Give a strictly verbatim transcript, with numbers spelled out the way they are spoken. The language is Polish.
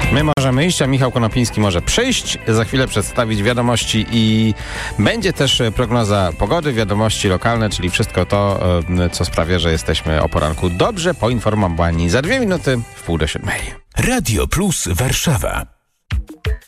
My możemy iść, a Michał Konopiński może przyjść, za chwilę przedstawić wiadomości i będzie też prognoza pogody, wiadomości lokalne, czyli wszystko to, co sprawia, że jesteśmy o poranku dobrze poinformowani. Za dwie minuty w pół do siódmej. Radio Plus Warszawa.